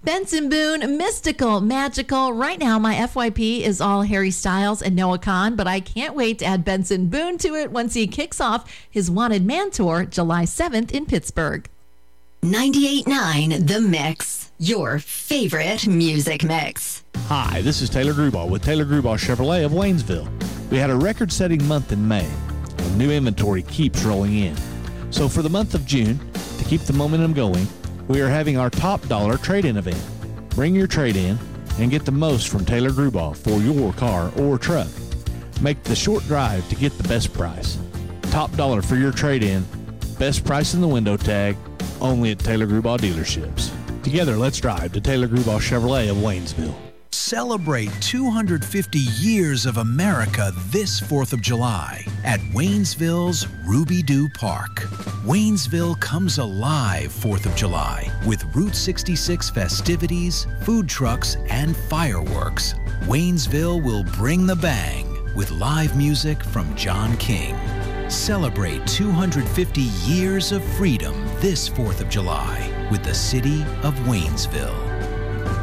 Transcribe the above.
Benson Boone, mystical, magical. Right now, my FYP is all Harry Styles and Noah Kahan, but I can't wait to add Benson Boone to it once he kicks off his Wanted Man Tour July 7th in Pittsburgh. 98.9 The Mix, your favorite music mix. Hi, this is Taylor Grubauer with Taylor Grubauer Chevrolet of Waynesville. We had a record-setting month in May, and new inventory keeps rolling in. So for the month of June, to keep the momentum going, we are having our top dollar trade-in event. Bring your trade-in and get the most from Taylor Grubauer for your car or truck. Make the short drive to get the best price. Top dollar for your trade-in, best price in the window tag, only at Taylor Grubauer dealerships. Together, let's drive to Taylor Grubauer Chevrolet of Waynesville. Celebrate 250 years of America this 4th of July at Waynesville's Ruby Doo Park. Waynesville comes alive 4th of July with Route 66 festivities, food trucks, and fireworks. Waynesville will bring the bang with live music from John King. Celebrate 250 years of freedom this 4th of July with the City of Waynesville.